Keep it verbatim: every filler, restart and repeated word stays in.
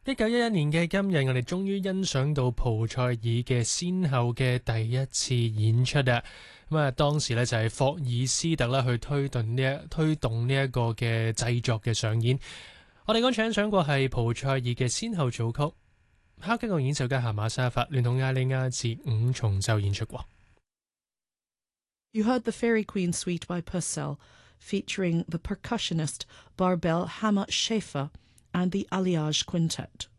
一九一一年嘅今日，我哋終於欣賞到蒲賽爾嘅先後嘅第一次演出啊！咁啊，當時呢，就係霍爾斯特啦去推動呢一推動呢一個嘅製作嘅上演。我哋剛才欣賞過係蒲賽爾嘅先後組曲，敲擊樂演奏家夏馬沙法聯同艾利亞治五重奏演出過。 You heard the Fairy Queen Suite by Purcell, featuring the percussionist Barbel Hammer Schaefer and the Alliage Quintet.